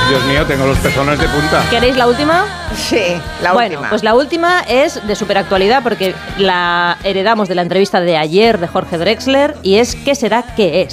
Dios mío, tengo los pezones de punta. ¿Queréis la última? Sí, la Bueno, última. pues la última es de superactualidad porque la heredamos de la entrevista de ayer de Jorge Drexler y es ¿qué será que es?